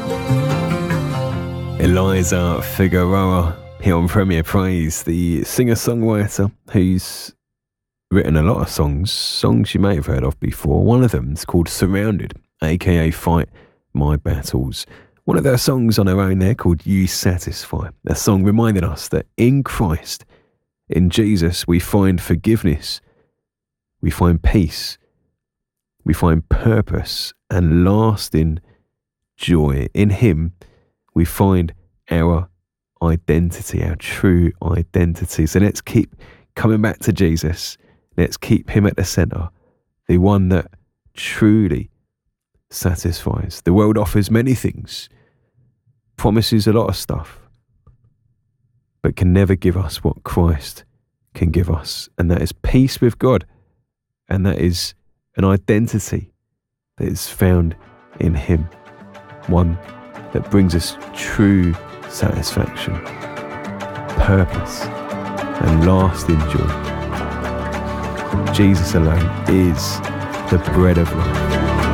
Eliza Figueroa here on Premier Praise, the singer-songwriter who's written a lot of songs you may have heard of before. One of them is called Surrounded, aka Fight My Battles. One of their songs on her own there called You Satisfy. A song reminding us that in Christ, in Jesus, we find forgiveness, we find peace, we find purpose and lasting joy. In Him, we find our identity, our true identity. So let's keep coming back to Jesus. Let's keep Him at the centre, the one that truly satisfies. The world offers many things, promises a lot of stuff, but can never give us what Christ can give us. And that is peace with God. And that is an identity that is found in Him. One that brings us true satisfaction, purpose, and lasting joy. Jesus alone is the bread of life.